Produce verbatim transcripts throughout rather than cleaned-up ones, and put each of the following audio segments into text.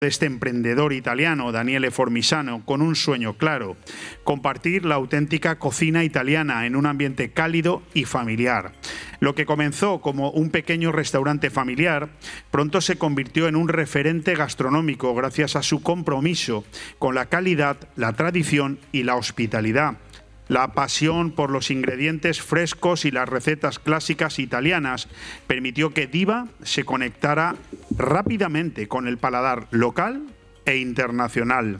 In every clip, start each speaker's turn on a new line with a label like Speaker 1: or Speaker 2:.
Speaker 1: de este emprendedor italiano, Daniele Formisano, con un sueño claro: compartir la auténtica cocina italiana en un ambiente cálido y familiar. Lo que comenzó como un pequeño restaurante familiar, pronto se convirtió en un referente gastronómico gracias a su compromiso con la calidad, la tradición y la hospitalidad. La pasión por los ingredientes frescos y las recetas clásicas italianas permitió que Diva se conectara rápidamente con el paladar local e internacional.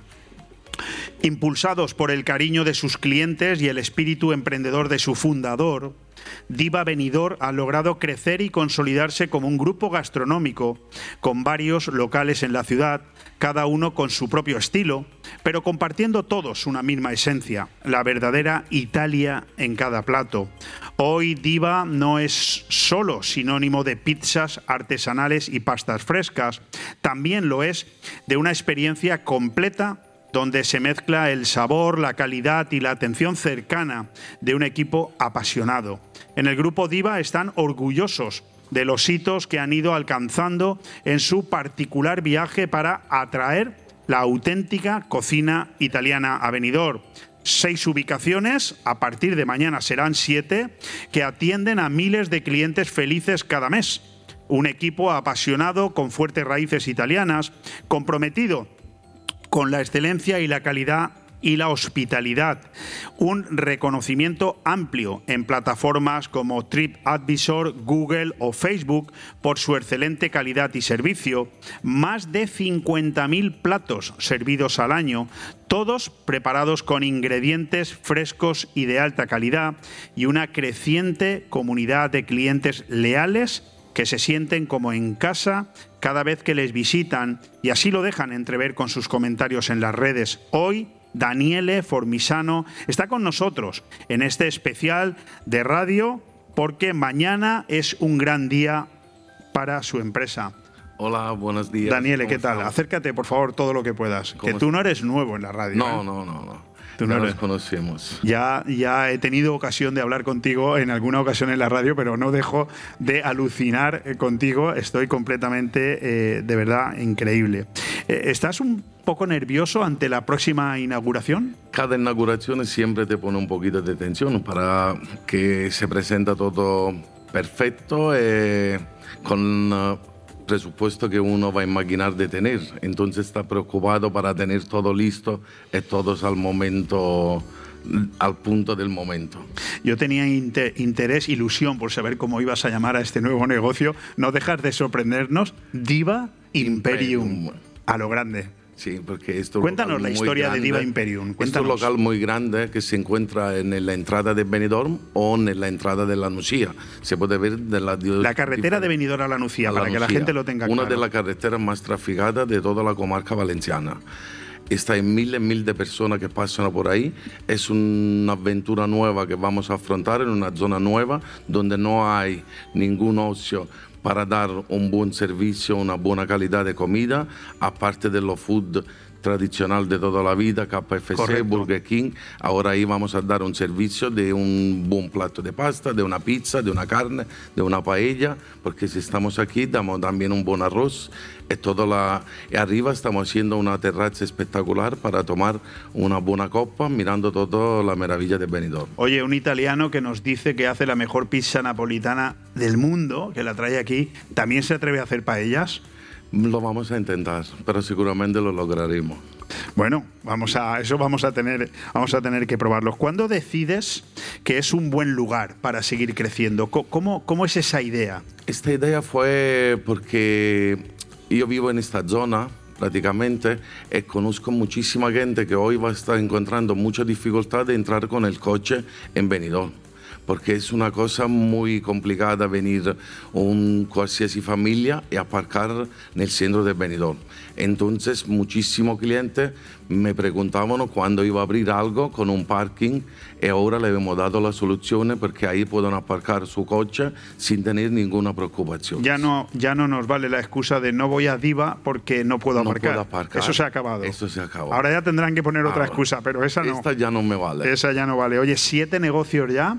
Speaker 1: Impulsados por el cariño de sus clientes y el espíritu emprendedor de su fundador, Diva Benidorm ha logrado crecer y consolidarse como un grupo gastronómico con varios locales en la ciudad, cada uno con su propio estilo, pero compartiendo todos una misma esencia, la verdadera Italia en cada plato. Hoy Diva no es solo sinónimo de pizzas artesanales y pastas frescas, también lo es de una experiencia completa donde se mezcla el sabor, la calidad y la atención cercana de un equipo apasionado. En el grupo Diva están orgullosos de los hitos que han ido alcanzando en su particular viaje para atraer la auténtica cocina italiana a Benidorm. Seis ubicaciones, a partir de mañana serán siete, que atienden a miles de clientes felices cada mes. Un equipo apasionado con fuertes raíces italianas, comprometido con la excelencia y la calidad y la hospitalidad. Un reconocimiento amplio en plataformas como TripAdvisor, Google o Facebook por su excelente calidad y servicio. Más de cincuenta mil platos servidos al año, todos preparados con ingredientes frescos y de alta calidad, y una creciente comunidad de clientes leales que se sienten como en casa cada vez que les visitan, y así lo dejan entrever con sus comentarios en las redes. Hoy, Daniele Formisano está con nosotros en este especial de radio porque mañana es un gran día para su empresa.
Speaker 2: Hola, buenos días.
Speaker 1: Daniele, ¿qué tal? Estamos? Acércate, por favor, todo lo que puedas. Que tú no eres nuevo en la radio.
Speaker 2: No,
Speaker 1: ¿eh?
Speaker 2: no, no, no.
Speaker 1: Tú
Speaker 2: no
Speaker 1: no
Speaker 2: nos conocemos.
Speaker 1: Ya, ya he tenido ocasión de hablar contigo en alguna ocasión en la radio, pero no dejo de alucinar contigo. Estoy completamente, eh, de verdad, increíble. Eh, ¿Estás un poco nervioso ante la próxima inauguración?
Speaker 2: Cada inauguración siempre te pone un poquito de tensión para que se presente todo perfecto eh, con uh, presupuesto que uno va a imaginar de tener. Entonces está preocupado para tener todo listo y todos al momento, al punto del momento.
Speaker 1: Yo tenía inter interés, ilusión por saber cómo ibas a llamar a este nuevo negocio. No dejas de sorprendernos. Diva Imperium, Imperium. A lo grande.
Speaker 2: Sí, porque esto
Speaker 1: Cuéntanos la historia grande, de Diva Imperium.
Speaker 2: Es un local muy grande que se encuentra en la entrada de Benidorm o en la entrada de la Nucía. Se puede ver de la...
Speaker 1: La carretera de Benidorm a la Nucía, a la para Nucía, que la gente lo tenga
Speaker 2: una
Speaker 1: claro.
Speaker 2: Una de las carreteras más traficadas de toda la comarca valenciana. Está en miles y miles de personas que pasan por ahí. Es una aventura nueva que vamos a afrontar en una zona nueva donde no hay ningún ocio para dar un buen servicio, una buena calidad de comida, aparte de los food tradicional de toda la vida, K F C, Correcto. Burger King. Ahora ahí vamos a dar un servicio de un buen plato de pasta, de una pizza, de una carne, de una paella, porque si estamos aquí damos también un buen arroz. Y, toda la, y arriba estamos haciendo una terraza espectacular para tomar una buena copa mirando toda la maravilla de Benidorm.
Speaker 1: Oye, un italiano que nos dice que hace la mejor pizza napolitana del mundo, que la trae aquí, ¿también se atreve a hacer paellas?
Speaker 2: Lo vamos a intentar, pero seguramente lo lograremos.
Speaker 1: Bueno, vamos a eso vamos a tener vamos a tener que probarlo. ¿Cuándo decides que es un buen lugar para seguir creciendo? ¿Cómo, cómo es esa idea?
Speaker 2: Esta idea fue porque yo vivo en esta zona prácticamente y conozco muchísima gente que hoy va a estar encontrando mucha dificultad de entrar con el coche en Benidorm. Porque es una cosa muy complicada venir un cualquier familia y aparcar en el centro de Benidorm. Entonces, muchísimos clientes me preguntaban cuándo iba a abrir algo con un parking y ahora le hemos dado la solución porque ahí pueden aparcar su coche sin tener ninguna preocupación.
Speaker 1: Ya no, ya no nos vale la excusa de no voy a Diva porque no puedo aparcar.
Speaker 2: No puedo aparcar.
Speaker 1: Eso se ha acabado.
Speaker 2: Eso se ha acabado.
Speaker 1: Ahora ya tendrán que poner otra
Speaker 2: ahora,
Speaker 1: excusa, pero esa no.
Speaker 2: Esta ya no me vale.
Speaker 1: Esa ya no vale. Oye, siete negocios ya.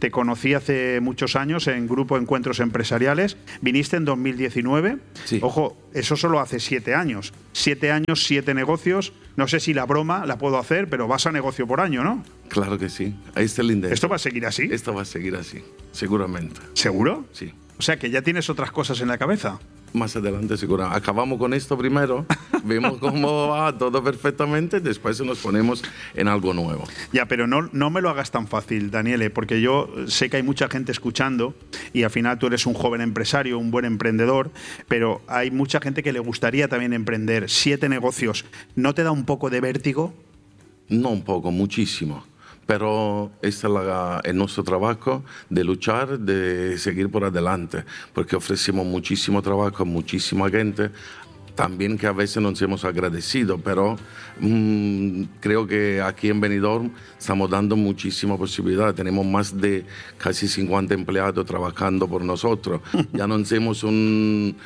Speaker 1: te conocí hace muchos años en Grupo Encuentros Empresariales, viniste en dos mil diecinueve.
Speaker 2: Sí.
Speaker 1: Ojo, eso solo hace siete años. Siete años, siete negocios. No sé si la broma la puedo hacer, pero vas a negocio por año, ¿no?
Speaker 2: Claro que sí. Ahí está el intento.
Speaker 1: ¿Esto va a seguir así?
Speaker 2: Esto va a seguir así, seguramente.
Speaker 1: ¿Seguro?
Speaker 2: Sí.
Speaker 1: O sea, que ya tienes otras cosas en la cabeza.
Speaker 2: Más adelante, seguro. Acabamos con esto primero, vemos cómo va todo perfectamente, después nos ponemos en algo nuevo.
Speaker 1: Ya, pero no, no me lo hagas tan fácil, Daniele, porque yo sé que hay mucha gente escuchando y al final tú eres un joven empresario, un buen emprendedor, pero hay mucha gente que le gustaría también emprender. Siete negocios, ¿no te da un poco de vértigo?
Speaker 2: No un poco, muchísimo. Pero este es la, el nuestro trabajo de luchar, de seguir por adelante, porque ofrecemos muchísimo trabajo a muchísima gente, también que a veces nos hemos agradecido, pero mmm, creo que aquí en Benidorm estamos dando muchísima posibilidad. Tenemos más de casi cincuenta empleados trabajando por nosotros. Ya no hacemos un,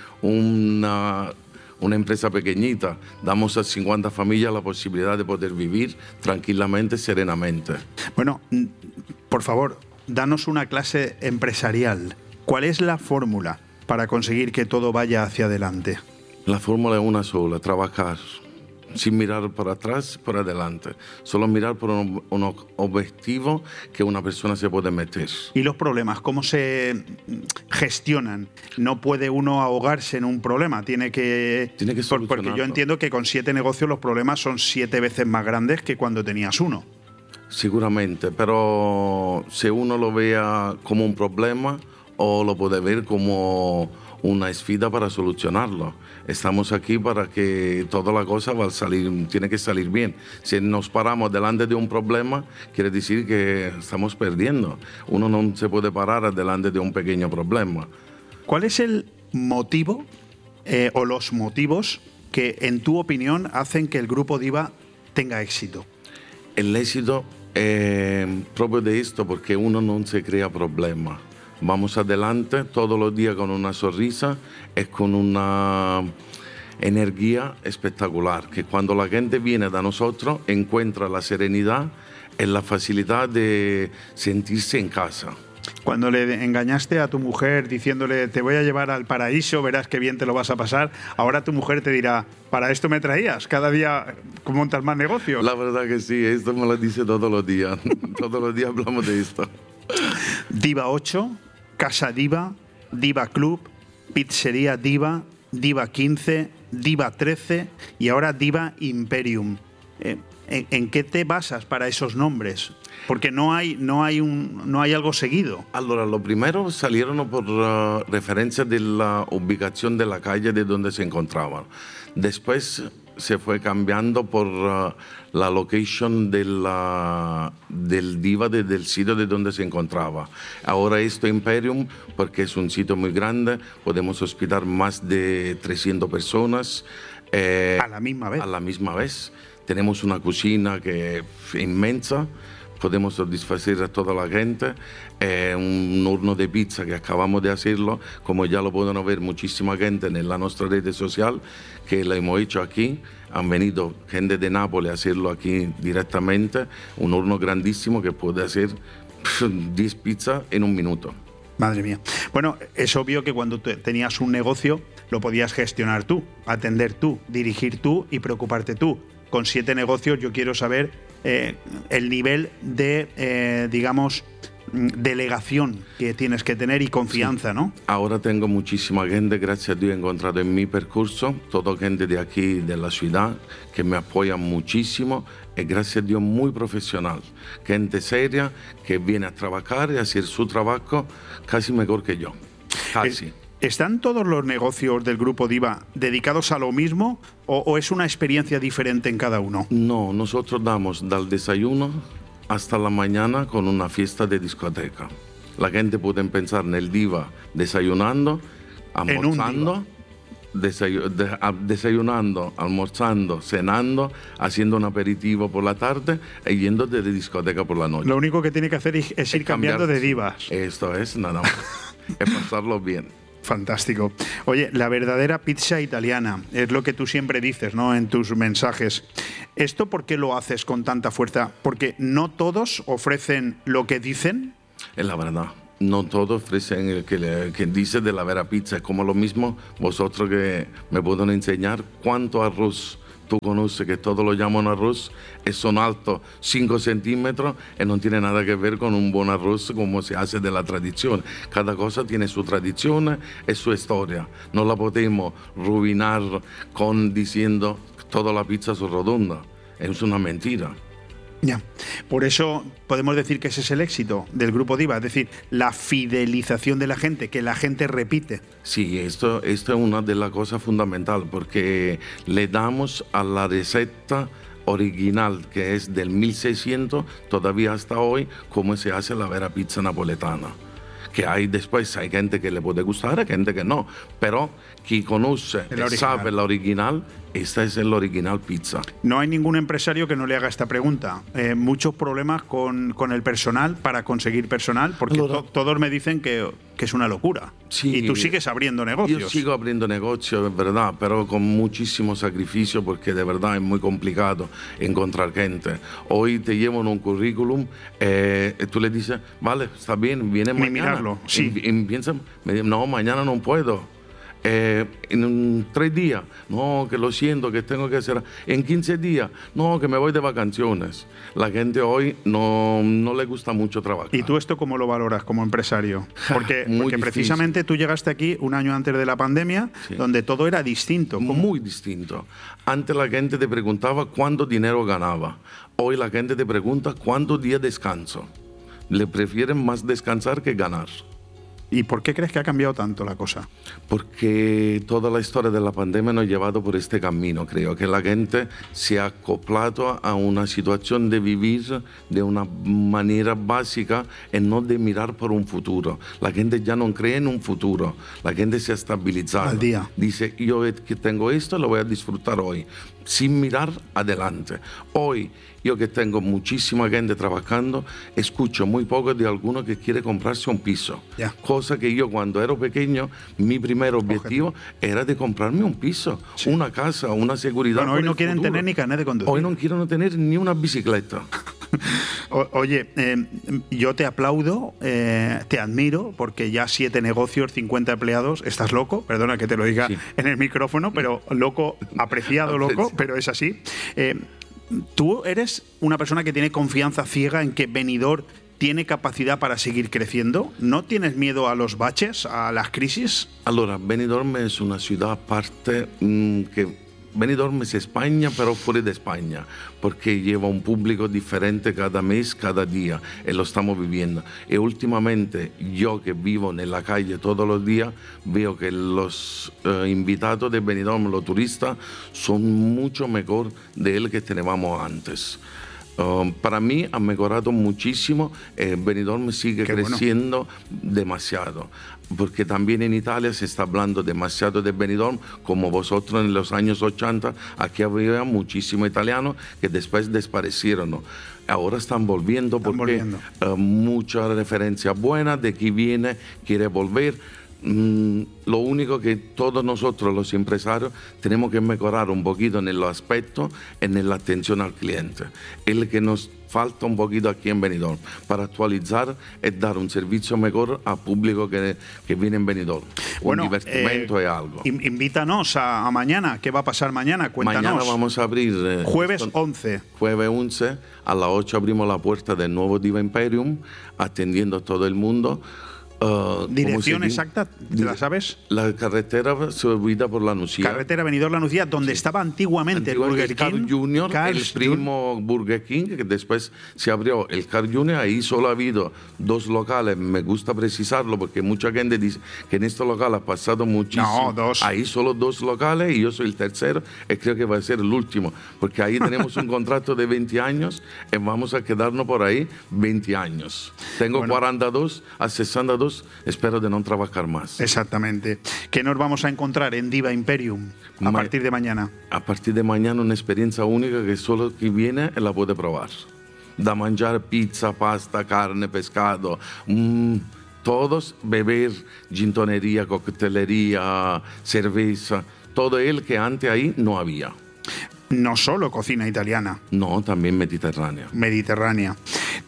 Speaker 2: una... una empresa pequeñita, damos a cincuenta familias la posibilidad de poder vivir tranquilamente, serenamente.
Speaker 1: Bueno, por favor, danos una clase empresarial. ¿Cuál es la fórmula para conseguir que todo vaya hacia adelante?
Speaker 2: La fórmula es una sola, trabajar sin mirar para atrás, para adelante. Solo mirar por un, un objetivo que una persona se puede meter.
Speaker 1: ¿Y los problemas? ¿Cómo se gestionan? No puede uno ahogarse en un problema, tiene que...
Speaker 2: Tiene que solucionarlo.
Speaker 1: Porque yo entiendo que con siete negocios los problemas son siete veces más grandes que cuando tenías uno.
Speaker 2: Seguramente, pero si uno lo vea como un problema o lo puede ver como una esfida para solucionarlo. Estamos aquí para que toda la cosa va a salir, tiene que salir bien. Si nos paramos delante de un problema, quiere decir que estamos perdiendo. Uno no se puede parar delante de un pequeño problema.
Speaker 1: ¿Cuál es el motivo eh, o los motivos que, en tu opinión, hacen que el Grupo Diva tenga éxito?
Speaker 2: El éxito es propio de esto, porque uno no se crea problemas. Vamos adelante todos los días con una sonrisa y con una energía espectacular, que cuando la gente viene de nosotros encuentra la serenidad y la facilidad de sentirse en casa.
Speaker 1: Cuando le engañaste a tu mujer diciéndole te voy a llevar al paraíso, verás qué bien te lo vas a pasar, ahora tu mujer te dirá, ¿para esto me traías? Cada día montas más negocios.
Speaker 2: La verdad que sí, esto me lo dice todos los días. Todos los días hablamos de esto.
Speaker 1: Diva ocho, Casa Diva, Diva Club, Pizzería Diva, Diva quince, Diva trece y ahora Diva Imperium. Eh, ¿en, ¿En qué te basas para esos nombres? Porque no hay, no hay, un, no hay algo seguido.
Speaker 2: Allora, lo primero salieron por uh, referencia de la ubicación de la calle de donde se encontraban. Después se fue cambiando por uh, la location de la, del Diva, de, del sitio de donde se encontraba. Ahora esto Imperium, porque es un sitio muy grande, podemos hospedar más de trescientas personas.
Speaker 1: Eh, a la misma vez.
Speaker 2: A la misma vez. Tenemos una cocina que es inmensa, podemos satisfacer a toda la gente. Eh, un horno de pizza que acabamos de hacerlo, como ya lo pueden ver muchísima gente en la nuestra red social, que lo hemos hecho aquí. Han venido gente de Nápoles a hacerlo aquí directamente. Un horno grandísimo que puede hacer diez pizzas en un minuto.
Speaker 1: Madre mía. Bueno, es obvio que cuando tenías un negocio lo podías gestionar tú, atender tú, dirigir tú y preocuparte tú. Con siete negocios yo quiero saber eh, el nivel de, eh, digamos, delegación que tienes que tener y confianza, sí. ¿No?
Speaker 2: Ahora tengo muchísima gente, gracias a Dios he encontrado en mi percurso, toda gente de aquí, de la ciudad, que me apoya muchísimo y gracias a Dios muy profesional. Gente seria que viene a trabajar y a hacer su trabajo casi mejor que yo. Casi.
Speaker 1: Es ¿Están todos los negocios del Grupo Diva dedicados a lo mismo o, o es una experiencia diferente en cada uno?
Speaker 2: No, nosotros damos del desayuno hasta la mañana con una fiesta de discoteca. La gente puede pensar en el Diva desayunando, almorzando, desayu de, desayunando, almorzando, cenando, haciendo un aperitivo por la tarde y yendo de discoteca por la noche.
Speaker 1: Lo único que tiene que hacer es, es ir cambiando de divas.
Speaker 2: Esto es, nada más. Es pasarlo bien.
Speaker 1: Fantástico. Oye, la verdadera pizza italiana, es lo que tú siempre dices, ¿no?, en tus mensajes. ¿Esto por qué lo haces con tanta fuerza? ¿Porque no todos ofrecen lo que dicen?
Speaker 2: Es la verdad. No todos ofrecen el que, le, que dice de la vera pizza. Es como lo mismo vosotros que me pueden enseñar cuánto arroz tú conoces, que todos lo llaman arroz, y son altos cinco centímetros y no tiene nada que ver con un buen arroz como se hace de la tradición. Cada cosa tiene su tradición y su historia. No la podemos ruinar con diciendo toda la pizza es redonda. Es una mentira.
Speaker 1: Ya, por eso podemos decir que ese es el éxito del Grupo Diva, es decir, la fidelización de la gente, que la gente repite.
Speaker 2: Sí, esto, esto es una de las cosas fundamentales, porque le damos a la receta original, que es del mil seiscientos, todavía hasta hoy, cómo se hace la vera pizza napoletana. Que hay después, hay gente que le puede gustar, hay gente que no, pero quien conoce y sabe la original, esta es el original pizza.
Speaker 1: No hay ningún empresario que no le haga esta pregunta. Eh, muchos problemas con, con el personal, para conseguir personal, porque to, todos me dicen que, que es una locura.
Speaker 2: Sí,
Speaker 1: y tú sigues abriendo negocios.
Speaker 2: Yo sigo abriendo negocios, es verdad, pero con muchísimo sacrificio, porque de verdad es muy complicado encontrar gente. Hoy te llevan un currículum, eh, tú le dices, vale, está bien, viene mañana.
Speaker 1: Mirarlo, sí.
Speaker 2: Y, y piensa, no, mañana no puedo. Eh, en un, tres días, no, que lo siento, que tengo que hacer. En quince días, no, que me voy de vacaciones. La gente hoy no, no le gusta mucho trabajar.
Speaker 1: ¿Y tú esto cómo lo valoras como empresario? Porque, porque precisamente tú llegaste aquí un año antes de la pandemia, sí, donde todo era distinto. ¿Cómo?
Speaker 2: Muy distinto. Antes la gente te preguntaba cuánto dinero ganaba. Hoy la gente te pregunta cuántos días descanso. Le prefieren más descansar que ganar.
Speaker 1: ¿Y por qué crees que ha cambiado tanto la cosa?
Speaker 2: Porque toda la historia de la pandemia nos ha llevado por este camino. Creo que la gente se ha acoplado a una situación de vivir de una manera básica y no de mirar por un futuro. La gente ya no cree en un futuro. La gente se ha estabilizado.
Speaker 1: Al día.
Speaker 2: Dice, yo que tengo esto, lo voy a disfrutar hoy, sin mirar adelante. Hoy, yo que tengo muchísima gente trabajando, escucho muy poco de alguno que quiere comprarse un piso.
Speaker 1: Yeah.
Speaker 2: Cosa que yo cuando era pequeño, mi primer objetivo Objetivo. era de comprarme un piso, sí, una casa, una seguridad.
Speaker 1: Bueno, hoy no quieren futuro. tener ni carnet de conducir.
Speaker 2: Hoy no quieren tener ni una bicicleta.
Speaker 1: o, oye, eh, yo te aplaudo, eh, te admiro, porque ya siete negocios, cincuenta empleados, estás loco, perdona que te lo diga sí. en el micrófono, pero loco, apreciado loco, pero es así. Eh, ¿Tú eres una persona que tiene confianza ciega en que Benidorm tiene capacidad para seguir creciendo? ¿No tienes miedo a los baches, a las crisis?
Speaker 2: Allora, Benidorm es una ciudad aparte mmm, que... Benidorm es España, pero fuera de España, porque lleva un público diferente cada mes, cada día, y lo estamos viviendo. Y últimamente, yo que vivo en la calle todos los días, veo que los uh, invitados de Benidorm, los turistas, son mucho mejor de el que teníamos antes. Uh, para mí ha mejorado muchísimo, eh, Benidorm sigue Qué creciendo bueno. demasiado, porque también en Italia se está hablando demasiado de Benidorm, como vosotros en los años ochenta, aquí había muchísimos italianos que después desaparecieron, ¿no? Ahora están volviendo están porque volviendo. Uh, mucha referencia buena de que viene, quiere volver. Mm, lo único que todos nosotros los empresarios tenemos que mejorar un poquito en el aspecto, en la atención al cliente, el que nos falta un poquito aquí en Benidorm para actualizar y dar un servicio mejor al público que, que viene en Benidorm.
Speaker 1: Bueno,
Speaker 2: un divertimento
Speaker 1: eh,
Speaker 2: es algo.
Speaker 1: Invítanos a, a mañana. ¿Qué va a pasar mañana? Cuéntanos.
Speaker 2: Mañana vamos a abrir eh,
Speaker 1: jueves once.
Speaker 2: Jueves once a las ocho abrimos la puerta del nuevo Diva Imperium, atendiendo a todo el mundo. Uh,
Speaker 1: ¿Dirección exacta? ¿Te la sabes?
Speaker 2: La carretera subida por la Nucía.
Speaker 1: Carretera Benidorm La Nucía, donde sí. estaba antiguamente
Speaker 2: Antiguamente
Speaker 1: el Burger
Speaker 2: King.
Speaker 1: King.
Speaker 2: Junior,
Speaker 1: Carl's
Speaker 2: el primo Junior. Burger King, que después se abrió el Carl Junior. Ahí solo ha habido dos locales. Me gusta precisarlo porque mucha gente dice que en este local ha pasado muchísimo.
Speaker 1: No, dos.
Speaker 2: Ahí solo dos locales y yo soy el tercero y creo que va a ser el último. Porque ahí tenemos un contrato de veinte años y vamos a quedarnos por ahí veinte años. Tengo bueno. cuarenta y dos a sesenta y dos, espero de no trabajar más.
Speaker 1: Exactamente. ¿Qué nos vamos a encontrar en Diva Imperium a Ma partir de mañana?
Speaker 2: A partir de mañana una experiencia única que solo quien viene la puede probar. Da mangiare pizza, pasta, carne, pescado, mmm, todos beber gintonería, coctelería, cerveza, todo el que antes ahí no había.
Speaker 1: No solo cocina italiana.
Speaker 2: No, también mediterránea.
Speaker 1: Mediterránea.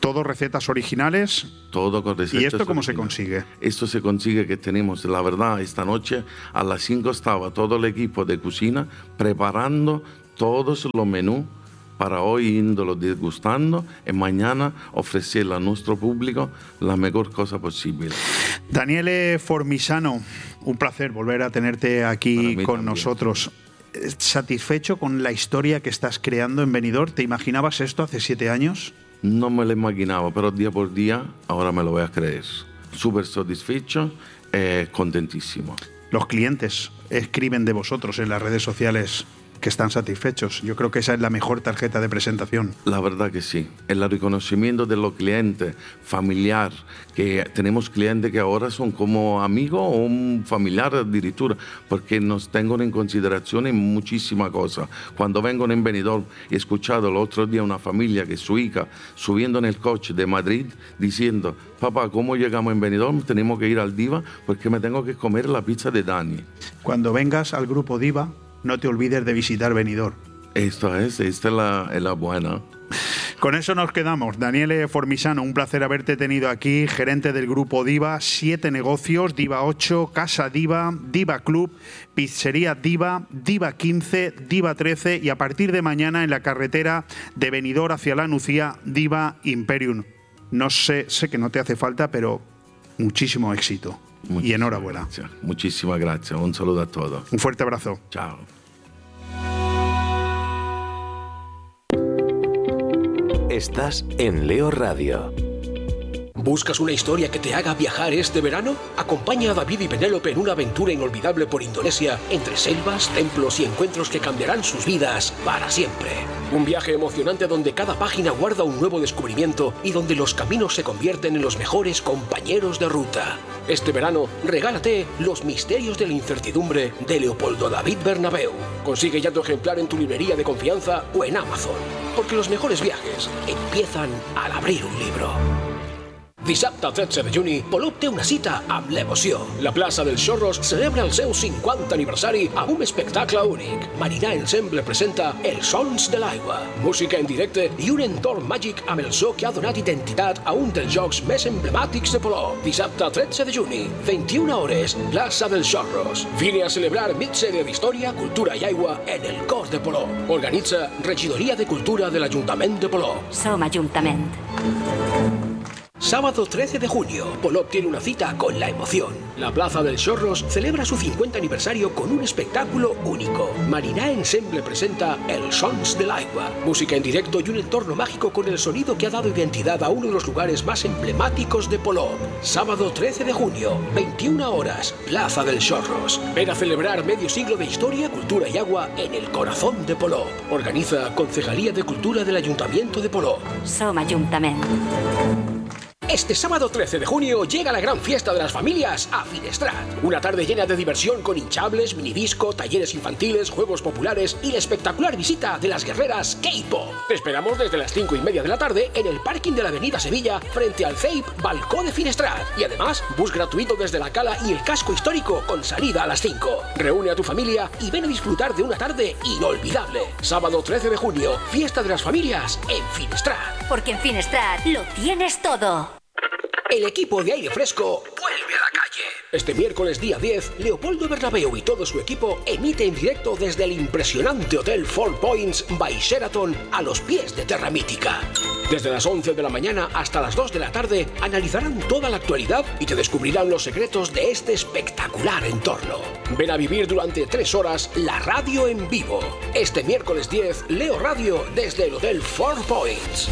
Speaker 1: ¿Todo recetas originales?
Speaker 2: Todo con recetas.
Speaker 1: ¿Y esto cómo
Speaker 2: originales.
Speaker 1: se consigue?
Speaker 2: Esto se consigue que tenemos, la verdad, esta noche a las cinco estaba todo el equipo de cocina preparando todos los menús para hoy irnos degustando y mañana ofrecerle a nuestro público la mejor cosa posible.
Speaker 1: Daniele Formisano, un placer volver a tenerte aquí con
Speaker 2: también.
Speaker 1: nosotros. ¿Satisfecho con la historia que estás creando en Benidorm? ¿Te imaginabas esto hace siete años?
Speaker 2: No me lo imaginaba, pero día por día ahora me lo voy a creer. Súper satisfecho, eh, contentísimo.
Speaker 1: Los clientes escriben de vosotros en las redes sociales que están satisfechos. Yo creo que esa es la mejor tarjeta de presentación.
Speaker 2: La verdad que sí. El reconocimiento de los clientes, familiar, que tenemos clientes que ahora son como amigos o un familiar addirittura, porque nos tengan en consideración en muchísimas cosas. Cuando vengo en Benidorm, he escuchado el otro día una familia que su hija subiendo en el coche de Madrid diciendo: papá, ¿cómo llegamos en Benidorm? Tenemos que ir al Diva porque me tengo que comer la pizza de Dani.
Speaker 1: Cuando vengas al Grupo Diva, no te olvides de visitar Benidorm.
Speaker 2: Esto es, esta es la, es la buena.
Speaker 1: Con eso nos quedamos. Daniele Formisano, un placer haberte tenido aquí, gerente del Grupo Diva, siete negocios, Diva ocho, Casa Diva, Diva Club, Pizzería Diva, Diva quince, Diva trece y a partir de mañana en la carretera de Benidorm hacia la Nucía, Diva Imperium. No sé, sé que no te hace falta, pero muchísimo éxito.
Speaker 2: Muchísimas
Speaker 1: y enhorabuena.
Speaker 2: Gracias. Muchísimas gracias. Un saludo a todos.
Speaker 1: Un fuerte abrazo.
Speaker 2: Chao.
Speaker 3: Estás en Leo Radio.
Speaker 4: ¿Buscas una historia que te haga viajar este verano? Acompaña a David y Penélope en una aventura inolvidable por Indonesia, entre selvas, templos y encuentros que cambiarán sus vidas para siempre. Un viaje emocionante donde cada página guarda un nuevo descubrimiento y donde los caminos se convierten en los mejores compañeros de ruta. Este verano, regálate Los misterios de la incertidumbre de Leopoldo David Bernabéu. Consigue ya tu ejemplar en tu librería de confianza o en Amazon. Porque los mejores viajes empiezan al abrir un libro. Dissabte tretze de juny, Polop té una cita amb l'emoció. La plaça dels Xorros celebra el seu cinquanta aniversari amb un espectacle únic. Marinà Ensemble presenta Els sons de l'aigua, música en directe i un entorn màgic amb el so que ha donat identitat a un dels jocs més emblemàtics de Polop. Dissabte tretze de juny, vint-i-una hores, plaça dels Xorros. Vine a celebrar mig sèrie d'història, cultura i aigua en el cor de Polop. Organitza Regidoria de Cultura de l'Ajuntament de Polop.
Speaker 5: Som Ajuntament.
Speaker 4: Sábado trece de junio, Polop tiene una cita con la emoción. La Plaza del Xorros celebra su cincuenta aniversario con un espectáculo único. Marinà Ensemble presenta Els sons de l'aigua, música en directo y un entorno mágico con el sonido que ha dado identidad a uno de los lugares más emblemáticos de Polop. Sábado trece de junio, veintiuna horas, Plaza del Xorros. Ven a celebrar medio siglo de historia, cultura y agua en el corazón de Polop. Organiza Concejalía de Cultura del Ayuntamiento de Polop.
Speaker 5: Som Ajuntament.
Speaker 4: Este sábado trece de junio llega la gran fiesta de las familias a Finestrat. Una tarde llena de diversión con hinchables, minidisco, talleres infantiles, juegos populares y la espectacular visita de las guerreras K-pop. Te esperamos desde las cinco y media de la tarde en el parking de la Avenida Sevilla frente al C E I P Balcó de Finestrat. Y además, bus gratuito desde la Cala y el casco histórico con salida a las cinco. Reúne a tu familia y ven a disfrutar de una tarde inolvidable. Sábado trece de junio, fiesta de las familias en Finestrat.
Speaker 5: Porque en Finestrat lo tienes todo.
Speaker 4: El equipo de aire fresco vuelve a la calle. Este miércoles día diez, Leopoldo Bernabéu y todo su equipo emite en directo desde el impresionante Hotel Four Points by Sheraton a los pies de Terra Mítica. Desde las once de la mañana hasta las dos de la tarde analizarán toda la actualidad y te descubrirán los secretos de este espectacular entorno. Ven a vivir durante tres horas la radio en vivo. Este miércoles diez, Leo Radio desde el Hotel Four Points.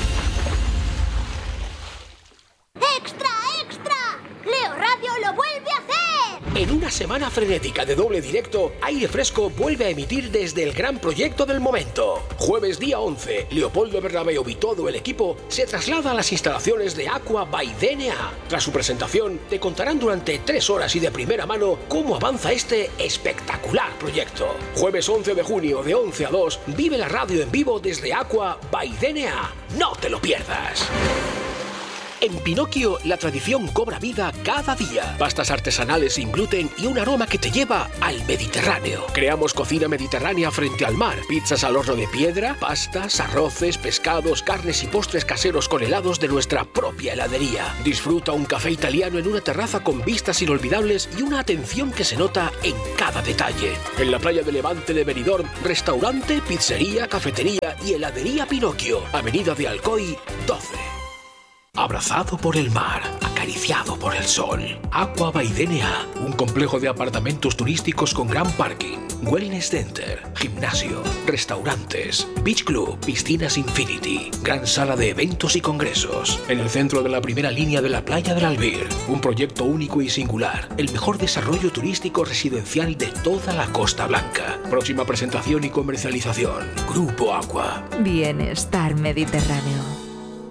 Speaker 6: ¡Extra, extra! ¡Leo Radio lo vuelve a hacer!
Speaker 4: En una semana frenética de doble directo, Aire Fresco vuelve a emitir desde el gran proyecto del momento. Jueves día once, Leopoldo Bernabéu y todo el equipo se traslada a las instalaciones de Aqua by D N A. Tras su presentación, te contarán durante tres horas y de primera mano cómo avanza este espectacular proyecto. Jueves once de junio, de once a dos, vive la radio en vivo desde Aqua by D N A. ¡No te lo pierdas! En Pinocchio, la tradición cobra vida cada día. Pastas artesanales sin gluten y un aroma que te lleva al Mediterráneo. Creamos cocina mediterránea frente al mar. Pizzas al horno de piedra, pastas, arroces, pescados, carnes y postres caseros con helados de nuestra propia heladería. Disfruta un café italiano en una terraza con vistas inolvidables y una atención que se nota en cada detalle. En la playa de Levante de Benidorm, restaurante, pizzería, cafetería y heladería Pinocchio. Avenida de Alcoy, doce. Abrazado por el mar, acariciado por el sol. Aqua by D N A, un complejo de apartamentos turísticos con gran parking, wellness center, gimnasio, restaurantes, beach club, piscinas infinity, gran sala de eventos y congresos. En el centro de la primera línea de la playa del Albir, un proyecto único y singular, el mejor desarrollo turístico residencial de toda la Costa Blanca. Próxima presentación y comercialización, Grupo Aqua.
Speaker 7: Bienestar Mediterráneo.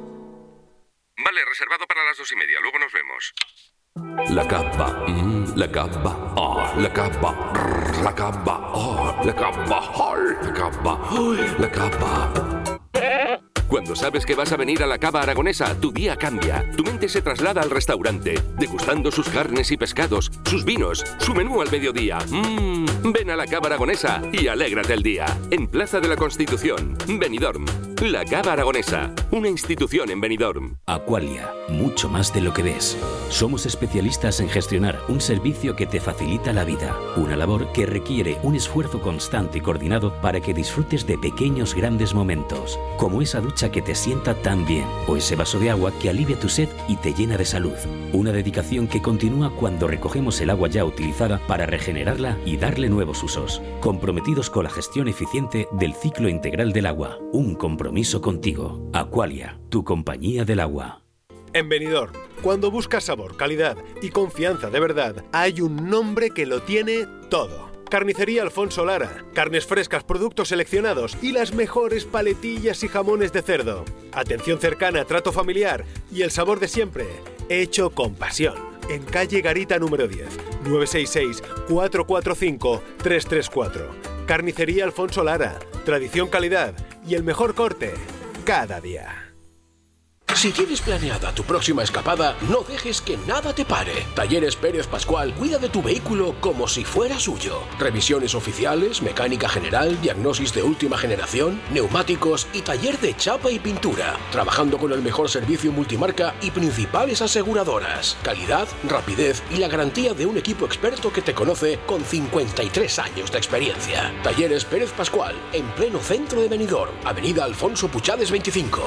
Speaker 8: Vale, reservado para las dos y media. Luego nos vemos.
Speaker 9: La capa, mm, la capa, oh, la capa, rrr, la capa, oh, la capa, oh, la capa, oh, la capa. Cuando sabes que vas a venir a la Cava Aragonesa, tu día cambia. Tu mente se traslada al restaurante, degustando sus carnes y pescados, sus vinos, su menú al mediodía. Mmm, ven a la Cava Aragonesa y alégrate el día. En Plaza de la Constitución, Benidorm. La Cava Aragonesa, una institución en Benidorm.
Speaker 10: Aqualia, mucho más de lo que ves. Somos especialistas en gestionar un servicio que te facilita la vida. Una labor que requiere un esfuerzo constante y coordinado para que disfrutes de pequeños grandes momentos, como esa ducha que te sienta tan bien, o ese vaso de agua que alivia tu sed y te llena de salud. Una dedicación que continúa cuando recogemos el agua ya utilizada para regenerarla y darle nuevos usos. Comprometidos con la gestión eficiente del ciclo integral del agua. Un compromiso contigo. Aqualia, tu compañía del agua.
Speaker 11: En Benidorm, cuando buscas sabor, calidad y confianza de verdad, hay un nombre que lo tiene todo. Carnicería Alfonso Lara. Carnes frescas, productos seleccionados y las mejores paletillas y jamones de cerdo. Atención cercana, trato familiar y el sabor de siempre, hecho con pasión. En calle Garita número diez, nueve seis seis, cuatro cuatro cinco, tres tres cuatro. Carnicería Alfonso Lara. Tradición, calidad y el mejor corte cada día.
Speaker 4: Si tienes planeada tu próxima escapada, no dejes que nada te pare. Talleres Pérez Pascual cuida de tu vehículo como si fuera suyo. Revisiones oficiales, mecánica general, diagnosis de última generación, neumáticos y taller de chapa y pintura. Trabajando con el mejor servicio multimarca y principales aseguradoras. Calidad, rapidez y la garantía de un equipo experto que te conoce con cincuenta y tres años de experiencia. Talleres Pérez Pascual, en pleno centro de Benidorm, Avenida Alfonso Puchades veinticinco.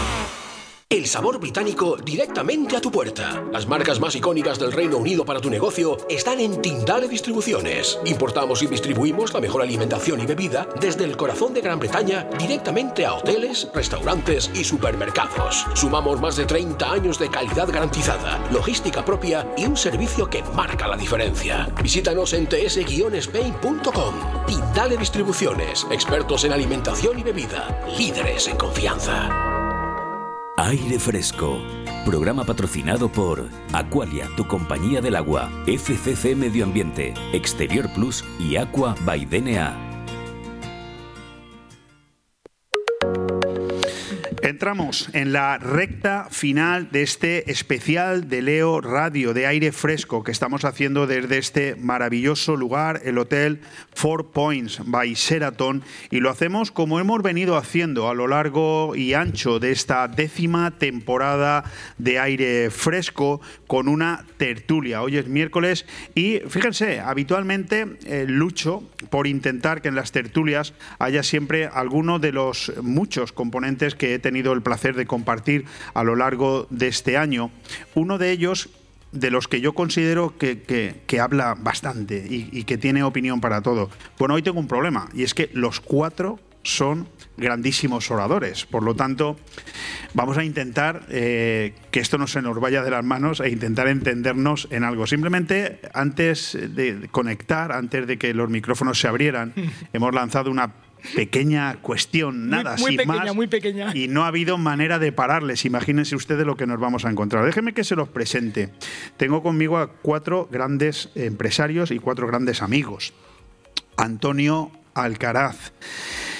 Speaker 4: El sabor británico directamente a tu puerta. Las marcas más icónicas del Reino Unido para tu negocio están en Tindale Distribuciones. Importamos y distribuimos la mejor alimentación y bebida desde el corazón de Gran Bretaña directamente a hoteles, restaurantes y supermercados. Sumamos más de treinta años de calidad garantizada, logística propia y un servicio que marca la diferencia. Visítanos en t s guion spain punto com. Tindale Distribuciones, expertos en alimentación y bebida, líderes en confianza.
Speaker 10: Aire Fresco, programa patrocinado por Aqualia, tu compañía del agua, F C C Medio Ambiente, Exterior Plus y Aqua by D N A.
Speaker 1: Entramos en la recta final de este especial de Leo Radio de Aire Fresco que estamos haciendo desde este maravilloso lugar, el Hotel Four Points by Sheraton, y lo hacemos como hemos venido haciendo a lo largo y ancho de esta décima temporada de Aire Fresco con una tertulia. Hoy es miércoles y fíjense, habitualmente eh, lucho por intentar que en las tertulias haya siempre alguno de los muchos componentes que he tenido el placer de compartir a lo largo de este año. Uno de ellos, de los que yo considero que, que, que habla bastante y, y que tiene opinión para todo. Bueno, hoy tengo un problema y es que los cuatro son grandísimos oradores. Por lo tanto, vamos a intentar eh, que esto no se nos vaya de las manos e intentar entendernos en algo. Simplemente, antes de conectar, antes de que los micrófonos se abrieran, hemos lanzado una pequeña cuestión, nada,
Speaker 12: muy, muy
Speaker 1: sin
Speaker 12: pequeña,
Speaker 1: más,
Speaker 12: muy pequeña.
Speaker 1: Y no ha habido manera de pararles. Imagínense ustedes lo que nos vamos a encontrar. Déjenme que se los presente. Tengo conmigo a cuatro grandes empresarios y cuatro grandes amigos. Antonio Alcaraz,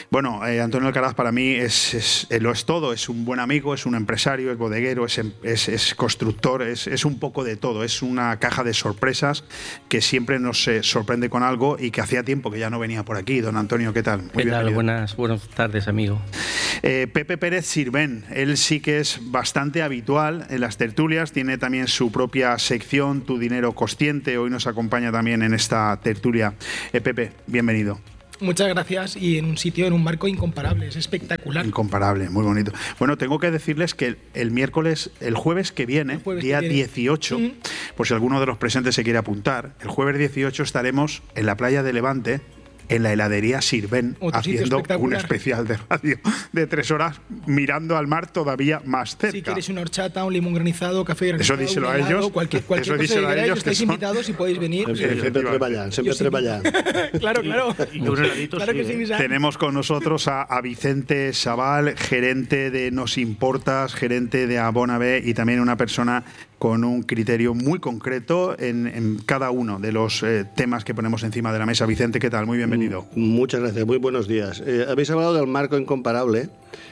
Speaker 1: Bueno, eh, Antonio Alcaraz para mí es, es, eh, lo es todo, es un buen amigo, es un empresario, es bodeguero, es, es, es constructor, es, es un poco de todo, es una caja de sorpresas que siempre nos eh, sorprende con algo y que hacía tiempo que ya no venía por aquí. Don Antonio, ¿qué tal?
Speaker 12: Muy ¿Qué tal? Buenas, buenas tardes, amigo.
Speaker 1: Eh, Pepe Pérez Sirvent, él sí que es bastante habitual en las tertulias, tiene también su propia sección, Tu Dinero Consciente, hoy nos acompaña también en esta tertulia. Eh, Pepe, bienvenido.
Speaker 13: Muchas gracias, y en un sitio, en un marco incomparable, es espectacular.
Speaker 1: Incomparable, muy bonito. Bueno, tengo que decirles que el, el miércoles, el jueves que viene, jueves día que viene. dieciocho, mm. por si alguno de los presentes se quiere apuntar, el jueves dieciocho estaremos en la playa de Levante, en la heladería Sirvent, haciendo un especial de radio de tres horas mirando al mar todavía más cerca.
Speaker 13: Si queréis una horchata, un limón granizado, café granizado,
Speaker 1: eso díselo
Speaker 13: un helado,
Speaker 1: a ellos,
Speaker 13: cualquier, cualquier
Speaker 1: eso
Speaker 13: cosa que queráis,
Speaker 1: ellos,
Speaker 13: estáis
Speaker 1: que son...
Speaker 13: invitados y podéis venir.
Speaker 14: Siempre, siempre treballan, siempre treballan.
Speaker 13: Claro, claro.
Speaker 12: Y un heladito,
Speaker 13: claro
Speaker 12: sí,
Speaker 13: que sí,
Speaker 12: ¿eh?
Speaker 13: Misa.
Speaker 1: Tenemos con nosotros a, a Vicente Sabal, gerente de Nos Importas, gerente de Abonabe, y también una persona con un criterio muy concreto en, en cada uno de los eh, temas que ponemos encima de la mesa. Vicente, ¿qué tal? Muy bienvenido.
Speaker 14: Muchas gracias, muy buenos días. Eh, habéis hablado del marco incomparable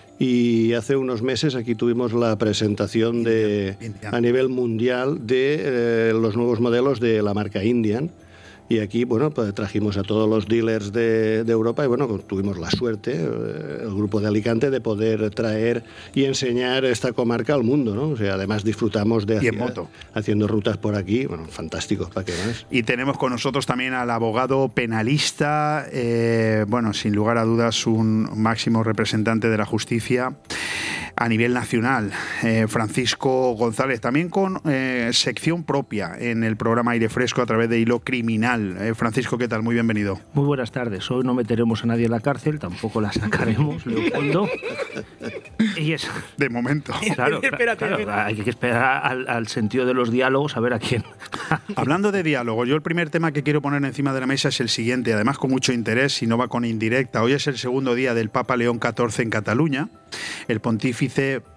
Speaker 14: y hace unos meses aquí tuvimos la presentación de, a nivel mundial de eh, los nuevos modelos de la marca Indian. Y aquí, bueno, pues trajimos a todos los dealers de, de Europa y, bueno, tuvimos la suerte, eh, el grupo de Alicante, de poder traer y enseñar esta comarca al mundo, ¿no? O sea, además disfrutamos de
Speaker 1: y en moto.
Speaker 14: haciendo rutas por aquí, bueno, fantástico, ¿para qué más?
Speaker 1: Y tenemos con nosotros también al abogado penalista, eh, bueno, sin lugar a dudas, un máximo representante de la justicia a nivel nacional, eh, Francisco González, también con eh, sección propia en el programa Aire Fresco a través de Hilo Criminal. Eh, Francisco, ¿qué tal? Muy bienvenido.
Speaker 12: Muy buenas tardes. Hoy no meteremos a nadie en la cárcel, tampoco la sacaremos, Leopoldo. Y es...
Speaker 1: De momento.
Speaker 12: Claro, claro, claro, hay que esperar al, al sentido de los diálogos a ver a quién.
Speaker 1: Hablando de diálogo, yo el primer tema que quiero poner encima de la mesa es el siguiente, además con mucho interés, y no va con indirecta. Hoy es el segundo día del Papa León catorce en Cataluña. El pontífice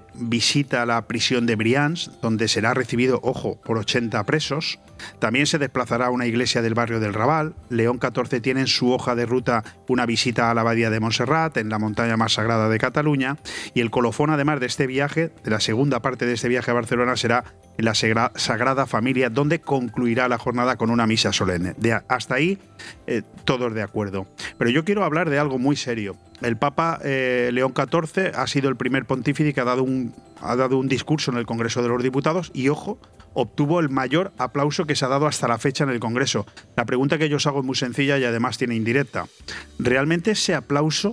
Speaker 1: visita la prisión de Brians, donde será recibido, ojo, por ochenta presos. También se desplazará a una iglesia del barrio del Raval. León catorce tiene en su hoja de ruta una visita a la abadía de Montserrat, en la montaña más sagrada de Cataluña. Y el colofón, además de este viaje, de la segunda parte de este viaje a Barcelona, será en la Sagrada Familia, donde concluirá la jornada con una misa solemne. De hasta ahí, eh, todos de acuerdo. Pero yo quiero hablar de algo muy serio. El Papa eh, León catorce ha sido el primer pontífice que ha dado, un, ha dado un discurso en el Congreso de los Diputados y, ojo, obtuvo el mayor aplauso que se ha dado hasta la fecha en el Congreso. La pregunta que yo os hago es muy sencilla y además tiene indirecta. ¿Realmente ese aplauso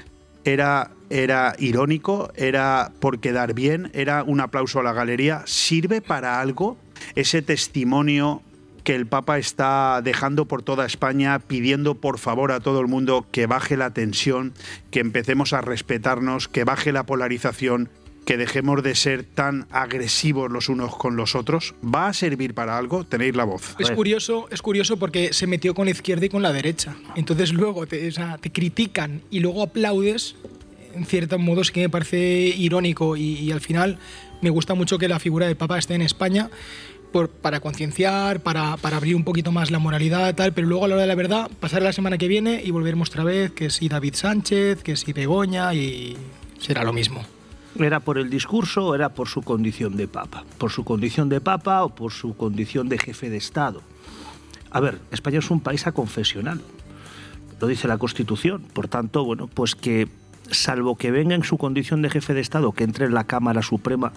Speaker 1: era, era irónico? ¿Era por quedar bien? ¿Era un aplauso a la galería? ¿Sirve para algo ese testimonio que el Papa está dejando por toda España, pidiendo por favor a todo el mundo que baje la tensión, que empecemos a respetarnos, que baje la polarización, que dejemos de ser tan agresivos los unos con los otros? ¿Va a servir para algo? Tenéis la voz.
Speaker 13: Es curioso, es curioso porque se metió con la izquierda y con la derecha. Entonces luego te, o sea, te critican y luego aplaudes. En cierto modo sí que me parece irónico y, y al final me gusta mucho que la figura del Papa esté en España por, para concienciar, para, para abrir un poquito más la moralidad, tal, pero luego a la hora de la verdad, pasar la semana que viene y volveremos otra vez, que si David Sánchez, que si Begoña, y será lo mismo.
Speaker 12: ¿Era por el discurso o era por su condición de papa? ¿Por su condición de papa o por su condición de jefe de Estado? A ver, España es un país aconfesional, lo dice la Constitución. Por tanto, bueno, pues que salvo que venga en su condición de jefe de Estado, que entre en la Cámara Suprema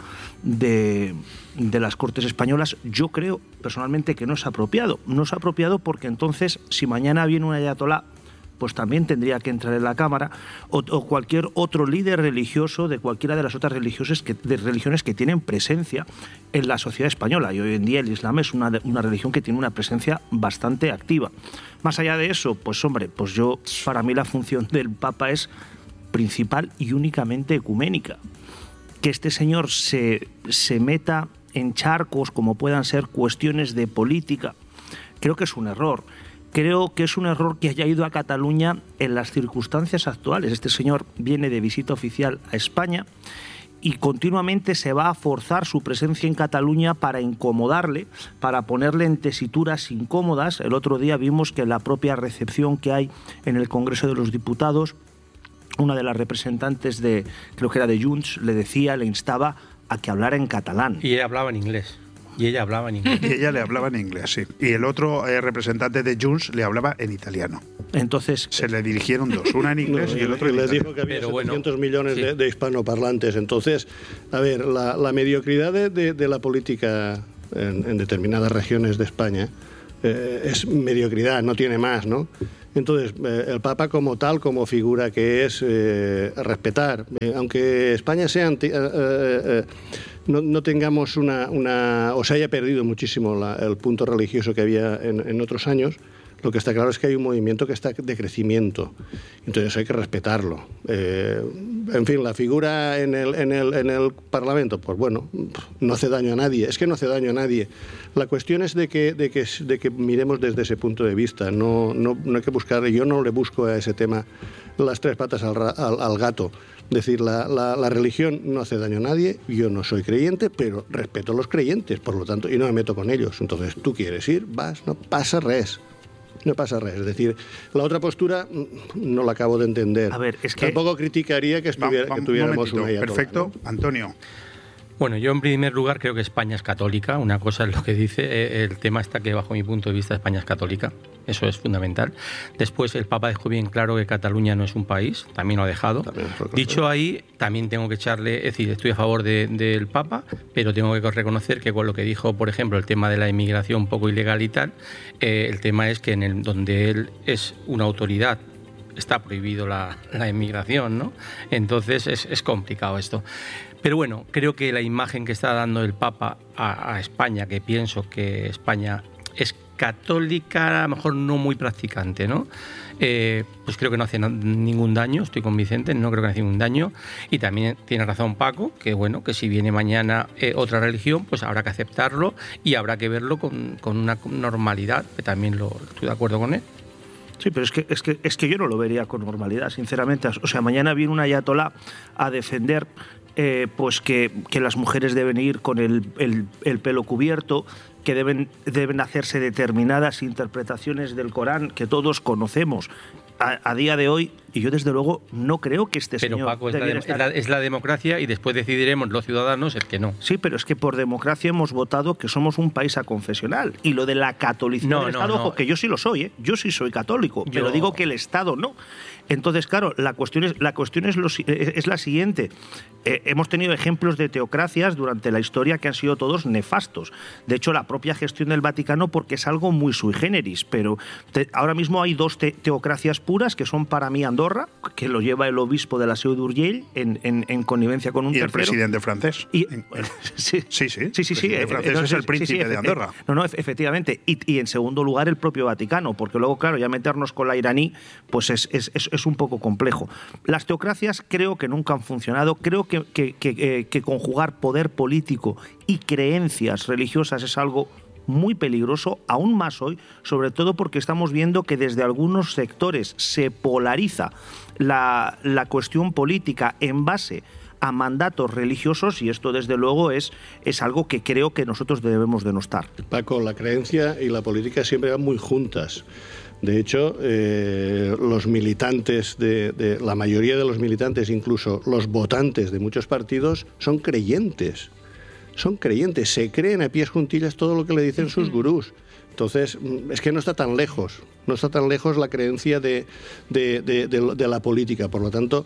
Speaker 12: de, de las Cortes Españolas, yo creo personalmente que no es apropiado. No es apropiado porque entonces, si mañana viene un ayatolá, pues también tendría que entrar en la Cámara, o, o cualquier otro líder religioso de cualquiera de las otras religiones que, de religiones que tienen presencia en la sociedad española. Y hoy en día el Islam es una, una religión que tiene una presencia bastante activa. Más allá de eso, pues hombre, pues yo, para mí la función del Papa es principal y únicamente ecuménica. Que este señor se, se meta en charcos como puedan ser cuestiones de política, creo que es un error. Creo que es un error que haya ido a Cataluña en las circunstancias actuales. Este señor viene de visita oficial a España y continuamente se va a forzar su presencia en Cataluña para incomodarle, para ponerle en tesituras incómodas. El otro día vimos que la propia recepción que hay en el Congreso de los Diputados una de las representantes de, creo que era de Junts, le decía, le instaba a que hablara en catalán.
Speaker 15: Y ella hablaba en inglés. Y ella hablaba en inglés.
Speaker 1: Y ella le hablaba en inglés, sí. Y el otro eh, representante de Junts le hablaba en italiano.
Speaker 12: Entonces
Speaker 1: se le dirigieron dos, una en inglés no, y el otro en
Speaker 14: les
Speaker 1: italiano.
Speaker 14: dijo que había
Speaker 15: Pero
Speaker 14: setecientos
Speaker 15: bueno,
Speaker 14: millones
Speaker 15: sí.
Speaker 14: de, de hispanoparlantes. Entonces, a ver, la, la mediocridad de, de, de la política en, en determinadas regiones de España eh, es mediocridad, no tiene más, ¿no? Entonces, eh, el Papa como tal, como figura que es, eh, respetar. Eh, aunque España sea anti, eh, eh, eh, no, no tengamos una, una... o se haya perdido muchísimo la, el punto religioso que había en, en otros años, lo que está claro es que hay un movimiento que está de crecimiento. Entonces hay que respetarlo. Eh, en fin, la figura en el, en, el, en el Parlamento, pues bueno, no hace daño a nadie. Es que no hace daño a nadie. La cuestión es de que, de que, de que miremos desde ese punto de vista. No, no, no hay que buscar, yo no le busco a ese tema las tres patas al, al, al gato. Es decir, la, la, la religión no hace daño a nadie. Yo no soy creyente, pero respeto a los creyentes, por lo tanto, y no me meto con ellos. Entonces, tú quieres ir, vas, no pasa res. No pasa res. Es decir, la otra postura no la acabo de entender.
Speaker 12: A ver, es que...
Speaker 14: Tampoco criticaría que, estuviera,
Speaker 1: va, va,
Speaker 14: que tuviéramos
Speaker 1: un
Speaker 14: una ayatolá.
Speaker 1: Perfecto.
Speaker 14: ¿No?
Speaker 1: Antonio.
Speaker 15: Bueno, yo en primer lugar creo que España es católica. Una cosa es lo que dice, el tema está que bajo mi punto de vista España es católica. Eso es fundamental. Después el Papa dejó bien claro que Cataluña no es un país, también lo ha dejado. Dicho ahí, también tengo que echarle, es decir, estoy a favor de, del Papa, pero tengo que reconocer que con lo que dijo, por ejemplo, el tema de la inmigración un poco ilegal y tal, eh, el tema es que en el, donde él es una autoridad está prohibido la, la inmigración, ¿no? Entonces es, es complicado esto. Pero bueno, creo que la imagen que está dando el Papa a, a España, que pienso que España es católica, a lo mejor no muy practicante, ¿no? Eh, pues creo que no hace ningún daño, estoy con Vicente, no creo que no hace ningún daño. Y también tiene razón Paco, que bueno, que si viene mañana eh, otra religión, pues habrá que aceptarlo y habrá que verlo con, con una normalidad, que también lo, estoy de acuerdo con él.
Speaker 12: Sí, pero es que, es, que, es que yo no lo vería con normalidad, sinceramente. O sea, mañana viene un ayatolá a defender eh, pues que, que las mujeres deben ir con el, el, el pelo cubierto, que deben, deben hacerse determinadas interpretaciones del Corán que todos conocemos a, a día de hoy, y yo desde luego no creo que este
Speaker 15: pero,
Speaker 12: señor...
Speaker 15: Pero Paco, es la, estar... es, la, es la democracia y después decidiremos los ciudadanos el que no.
Speaker 12: Sí, pero es que por democracia hemos votado que somos un país aconfesional, y lo de la catolicidad
Speaker 15: no,
Speaker 12: del
Speaker 15: no,
Speaker 12: Estado,
Speaker 15: no.
Speaker 12: ojo, que yo sí lo soy, ¿eh? Yo sí soy católico, yo... pero digo que el Estado no. Entonces, claro, la cuestión es, la cuestión es, lo, es la siguiente. Eh, hemos tenido ejemplos de teocracias durante la historia que han sido todos nefastos. De hecho, la propia gestión del Vaticano, porque es algo muy sui generis, pero te, ahora mismo hay dos te, teocracias puras, que son para mí Andorra, que lo lleva el obispo de la Seu d'Urgell en, en, en connivencia con un
Speaker 1: y
Speaker 12: tercero.
Speaker 1: el presidente francés.
Speaker 12: Y, sí,
Speaker 1: sí, sí.
Speaker 12: sí, sí, sí
Speaker 1: el francés
Speaker 12: entonces,
Speaker 1: es el príncipe
Speaker 12: sí, sí,
Speaker 1: de Andorra.
Speaker 12: No, no, efectivamente. Y, y en segundo lugar, el propio Vaticano, porque luego, claro, ya meternos con la iraní, pues es, es, es, es un poco complejo. Las teocracias creo que nunca han funcionado. Creo que, que, que, que, que conjugar poder político y creencias religiosas es algo muy peligroso, aún más hoy, sobre todo porque estamos viendo que desde algunos sectores se polariza la, la cuestión política en base a mandatos religiosos, y esto desde luego es, es algo que creo que nosotros debemos denostar.
Speaker 14: Paco, la creencia y la política siempre van muy juntas. De hecho, eh, los militantes, de, de la mayoría de los militantes, incluso los votantes de muchos partidos, son creyentes. Son creyentes, se creen a pies juntillas todo lo que le dicen sus gurús. Entonces, es que no está tan lejos, no está tan lejos la creencia de, de, de, de, de la política. Por lo tanto,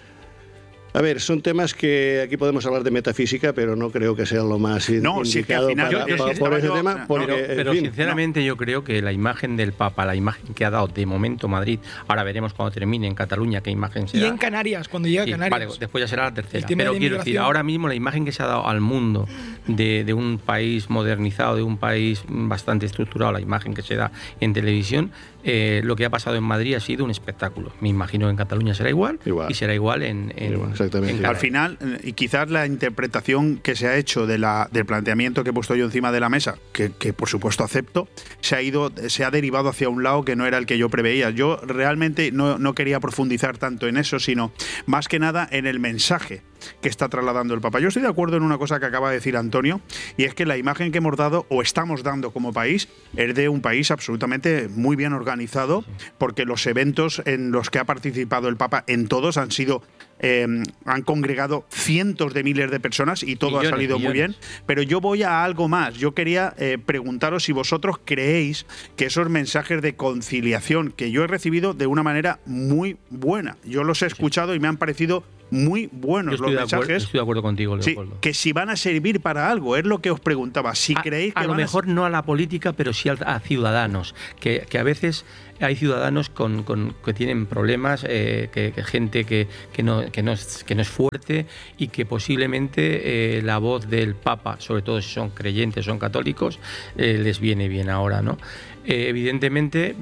Speaker 14: a ver, son temas que aquí podemos hablar de metafísica, pero no creo que sea lo más
Speaker 1: no,
Speaker 14: indicado
Speaker 1: sí, que al final,
Speaker 14: para,
Speaker 1: yo, yo,
Speaker 14: para,
Speaker 1: sí
Speaker 14: por ese
Speaker 1: yo,
Speaker 14: tema. Porque,
Speaker 15: pero pero
Speaker 14: fin,
Speaker 15: sinceramente
Speaker 14: no.
Speaker 15: yo creo que la imagen del Papa, la imagen que ha dado de momento Madrid, ahora veremos cuando termine en Cataluña qué imagen será.
Speaker 13: Y en Canarias, cuando llegue
Speaker 15: sí,
Speaker 13: a Canarias.
Speaker 15: Vale, después ya será la tercera.
Speaker 13: El
Speaker 15: Pero
Speaker 13: de
Speaker 15: quiero decir, ahora mismo la imagen que se ha dado al mundo de, de un país modernizado, de un país bastante estructurado, la imagen que se da en televisión, eh, lo que ha pasado en Madrid ha sido un espectáculo. Me imagino que en Cataluña será igual, igual. y será igual en, en,
Speaker 14: igual, exactamente.
Speaker 15: en
Speaker 1: Al final, y quizás la interpretación que se ha hecho de la, del planteamiento que he puesto yo encima de la mesa, que, que por supuesto acepto, se ha ido, se ha derivado hacia un lado que no era el que yo preveía. Yo realmente no, no quería profundizar tanto en eso, sino más que nada en el mensaje que está trasladando el Papa. Yo estoy de acuerdo en una cosa que acaba de decir Antonio, y es que la imagen que hemos dado o estamos dando como país es de un país absolutamente muy bien organizado, porque los eventos en los que ha participado el Papa, en todos han sido Eh, han congregado cientos de miles de personas y todo millones, ha salido millones. Muy bien. Pero yo voy a algo más. Yo quería eh, preguntaros si vosotros creéis que esos mensajes de conciliación que yo he recibido de una manera muy buena, yo los he escuchado y me han parecido muy buenos los mensajes.
Speaker 15: Acuerdo, estoy de acuerdo contigo, Leopoldo.
Speaker 1: Sí, que si van a servir para algo, es lo que os preguntaba. Si
Speaker 15: a,
Speaker 1: creéis que
Speaker 15: a lo
Speaker 1: van
Speaker 15: mejor
Speaker 1: a...
Speaker 15: no a la política, pero sí a, a ciudadanos, que, que a veces hay ciudadanos con, con, que tienen problemas, eh, que, que gente que, que, no, que, no es, que no es fuerte y que posiblemente eh, la voz del Papa, sobre todo si son creyentes, son católicos, eh, les viene bien ahora, ¿no? Eh, evidentemente,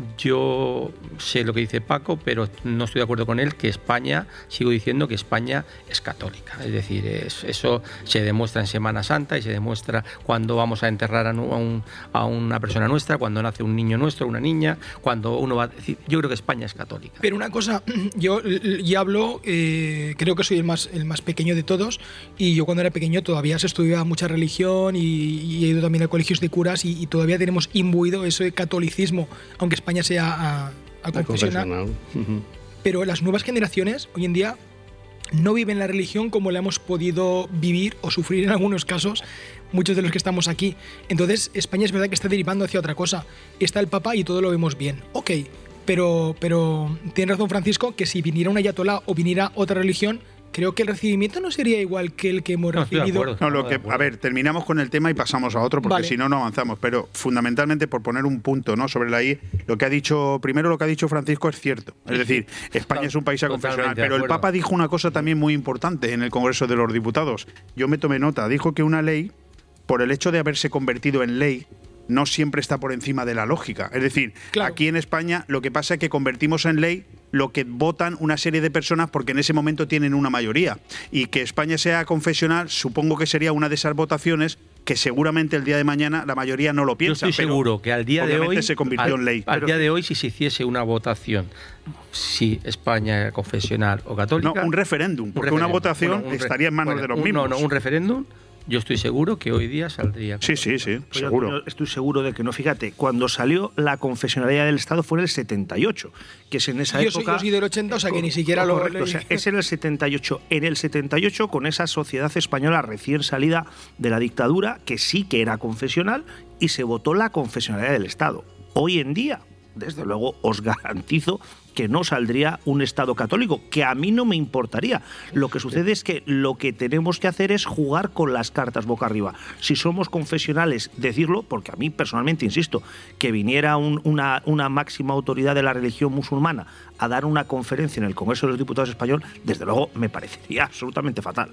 Speaker 15: yo sé lo que dice Paco, pero no estoy de acuerdo con él, que España, sigo diciendo que España es católica. Es decir, es, eso se demuestra en Semana Santa y se demuestra cuando vamos a enterrar a, un, a una persona nuestra, cuando nace un niño nuestro, una niña, cuando uno va a decir, yo creo que España es católica.
Speaker 13: Pero una cosa, yo ya hablo, eh, creo que soy el más, el más pequeño de todos, y yo cuando era pequeño todavía se estudiaba mucha religión y, y he ido también a colegios de curas y, y todavía tenemos imbuido eso de catolicismo, aunque España sea a, a confesional. Uh-huh. Pero las nuevas generaciones hoy en día no viven la religión como la hemos podido vivir o sufrir en algunos casos muchos de los que estamos aquí. Entonces España es verdad que está derivando hacia otra cosa. Está el Papa y todo lo vemos bien. Ok, pero, pero tiene razón Francisco, que si viniera un ayatolá o viniera otra religión, creo que el recibimiento no sería igual que el que hemos no, recibido.
Speaker 1: Acuerdo, no, lo que, a ver, terminamos con el tema y pasamos a otro, porque vale. Si no, no avanzamos. Pero fundamentalmente, por poner un punto, ¿no?, sobre la I, lo que ha dicho, primero lo que ha dicho Francisco es cierto. Es decir, España es un país aconfesional. Pero el Papa dijo una cosa también muy importante en el Congreso de los Diputados. Yo me tomé nota. Dijo que una ley, por el hecho de haberse convertido en ley, no siempre está por encima de la lógica. Es decir, claro, aquí en España lo que pasa es que convertimos en ley lo que votan una serie de personas porque en ese momento tienen una mayoría. Y que España sea confesional, supongo que sería una de esas votaciones que seguramente el día de mañana la mayoría no lo piensa.
Speaker 15: Yo estoy
Speaker 1: pero
Speaker 15: seguro que al día de hoy
Speaker 1: se convirtió
Speaker 15: al,
Speaker 1: en ley.
Speaker 15: Al día de hoy, si se hiciese una votación, si España era confesional o católica...
Speaker 1: No, un referéndum, porque un referéndum. Una votación bueno, un estaría en manos bueno, de los
Speaker 15: un,
Speaker 1: mismos.
Speaker 15: No, no, un referéndum... Yo estoy seguro que hoy día saldría.
Speaker 1: Sí, sí, sí,
Speaker 12: pues
Speaker 1: seguro.
Speaker 12: Yo estoy seguro de que no. Fíjate, cuando salió la confesionalidad del Estado fue en el setenta y ocho, que es en esa
Speaker 13: yo
Speaker 12: época...
Speaker 13: Soy, yo soy del ochenta, o sea que ni siquiera lo...
Speaker 12: Correcto, o sea, es en el setenta y ocho. En el setenta y ocho, con esa sociedad española recién salida de la dictadura, que sí que era confesional, y se votó la confesionalidad del Estado. Hoy en día, desde luego, os garantizo que no saldría un Estado católico, que a mí no me importaría. Lo que sucede es que lo que tenemos que hacer es jugar con las cartas boca arriba. Si somos confesionales, decirlo, porque a mí personalmente, insisto, que viniera un, una, una máxima autoridad de la religión musulmana a dar una conferencia en el Congreso de los Diputados español, desde luego me parecería absolutamente fatal.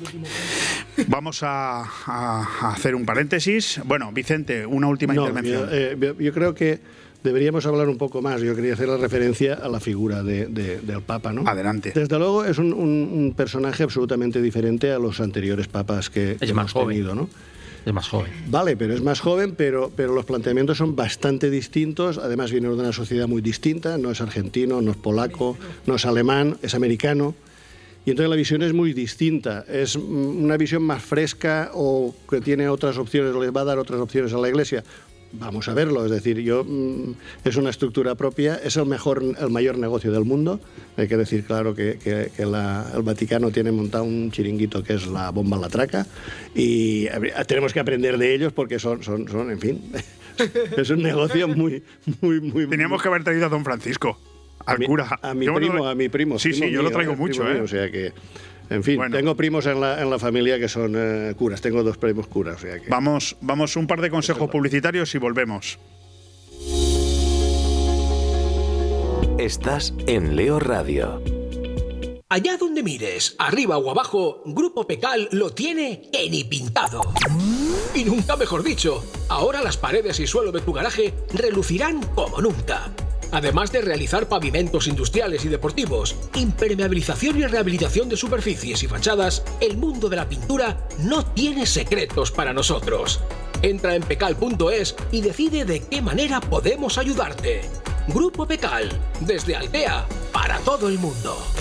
Speaker 1: Vamos a, a hacer un paréntesis. Bueno, Vicente, una última
Speaker 14: no,
Speaker 1: intervención.
Speaker 14: Yo, eh, yo creo que deberíamos hablar un poco más. Yo quería hacer la referencia a la figura de, de, del Papa, ¿no?
Speaker 1: Adelante.
Speaker 14: Desde luego es un, un, un personaje absolutamente diferente a los anteriores papas que, que hemos tenido, ¿no?
Speaker 15: Es más joven.
Speaker 14: Vale, pero es más joven, pero, pero los planteamientos son bastante distintos. Además viene de una sociedad muy distinta. No es argentino, no es polaco, no es alemán, es americano. Y entonces la visión es muy distinta. Es una visión más fresca o que tiene otras opciones, o les va a dar otras opciones a la Iglesia. Vamos a verlo, es decir, yo es una estructura propia, es el mejor, el mayor negocio del mundo. Hay que decir, claro, que, que, que la, el Vaticano tiene montado un chiringuito que es la bomba en la traca y tenemos que aprender de ellos porque son, son, son en fin, es un negocio muy, muy, muy...
Speaker 1: Teníamos que haber traído a don Francisco, al
Speaker 14: a mi,
Speaker 1: cura.
Speaker 14: A mi yo primo, lo... a mi primo.
Speaker 1: Sí,
Speaker 14: primo
Speaker 1: sí, yo
Speaker 14: mío,
Speaker 1: lo traigo mucho,
Speaker 14: mío,
Speaker 1: ¿eh?
Speaker 14: O sea que... En fin, bueno, tengo primos en la, en la familia que son eh, curas. Tengo dos primos curas. O sea que...
Speaker 1: Vamos, vamos un par de consejos publicitarios y volvemos.
Speaker 3: Estás en Leo Radio.
Speaker 4: Allá donde mires, arriba o abajo, Grupo Pecal lo tiene en y pintado. Y nunca mejor dicho, ahora las paredes y suelo de tu garaje relucirán como nunca. Además de realizar pavimentos industriales y deportivos, impermeabilización y rehabilitación de superficies y fachadas, el mundo de la pintura no tiene secretos para nosotros. Entra en pecal punto es y decide de qué manera podemos ayudarte. Grupo Pecal, desde Altea, para todo el mundo.